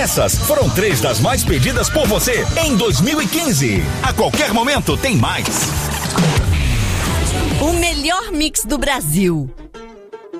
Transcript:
Essas foram 3 das mais pedidas por você em 2015. A qualquer momento tem mais. O melhor mix do Brasil.